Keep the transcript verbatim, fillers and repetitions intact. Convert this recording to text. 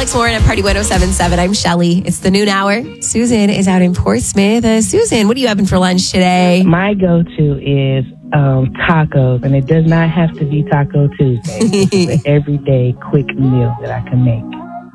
Alex Warren at Party one oh seven point seven. I'm Shelly. It's the noon hour. Susan is out in Portsmouth. Uh, Susan, what are you having for lunch today? My go-to is um, tacos, and it does not have to be Taco Tuesday. It's an everyday quick meal that I can make.